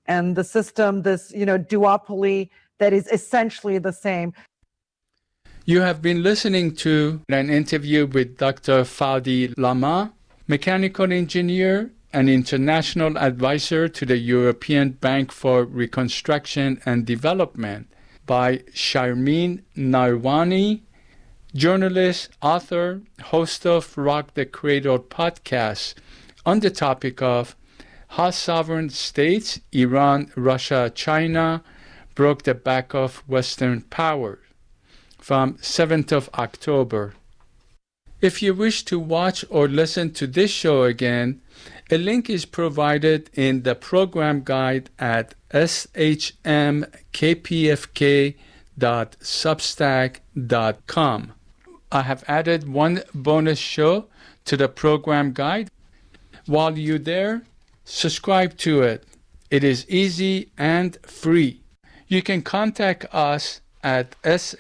and the system, this, duopoly that is essentially the same. You have been listening to an interview with Dr. Fadi Lama, mechanical engineer and international advisor to the European Bank for Reconstruction and Development, by Sharmeen Narwani, journalist, author, host of Rock the Cradle podcast, on the topic of how sovereign states, Iran, Russia, China, broke the back of Western power, from 7th of October. If you wish to watch or listen to this show again, a link is provided in the program guide at shmkpfk.substack.com. I have added one bonus show to the program guide. While you're there, subscribe to it. It is easy and free. You can contact us at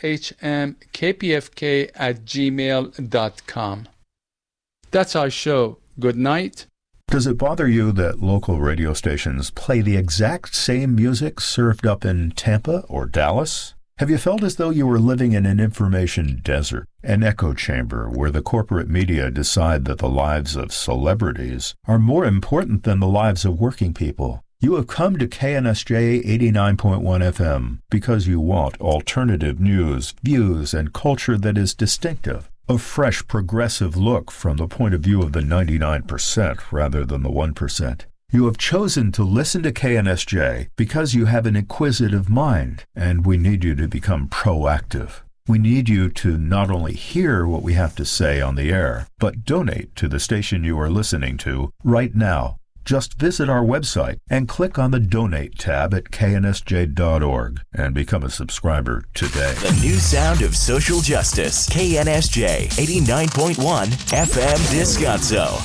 shmkpfk@gmail.com. That's our show. Good night. Does it bother you that local radio stations play the exact same music served up in Tampa or Dallas? Have you felt as though you were living in an information desert, an echo chamber where the corporate media decide that the lives of celebrities are more important than the lives of working people? You have come to KNSJ 89.1 FM because you want alternative news, views, and culture that is distinctive. A fresh, progressive look from the point of view of the 99% rather than the 1%. You have chosen to listen to KNSJ because you have an inquisitive mind, and we need you to become proactive. We need you to not only hear what we have to say on the air, but donate to the station you are listening to right now. Just visit our website and click on the Donate tab at knsj.org and become a subscriber today. The new sound of social justice. KNSJ 89.1 FM Descanso.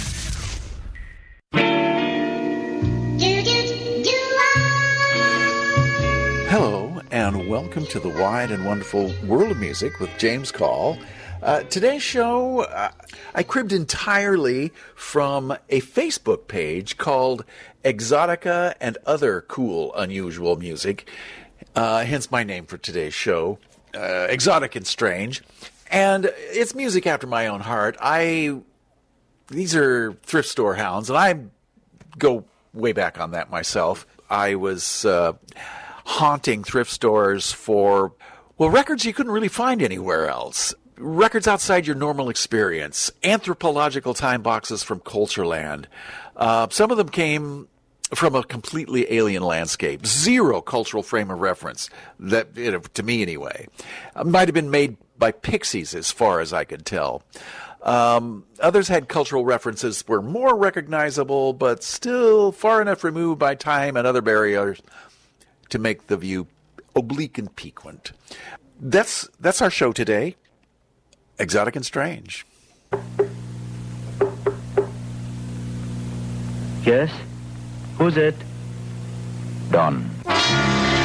Hello, and welcome to the wide and wonderful world of music with James Call. Today's show, I cribbed entirely from a Facebook page called Exotica and Other Cool Unusual Music, hence my name for today's show, Exotic and Strange. And it's music after my own heart. These are thrift store hounds, and I go way back on that myself. I was haunting thrift stores for, records you couldn't really find anywhere else. Records outside your normal experience. Anthropological time boxes from Cultureland. Some of them came from a completely alien landscape. Zero cultural frame of reference, that to me anyway. Might have been made by Pixies as far as I could tell. Others had cultural references were more recognizable, but still far enough removed by time and other barriers to make the view oblique and piquant. That's our show today. Exotic and Strange. Yes? Who's it? Don.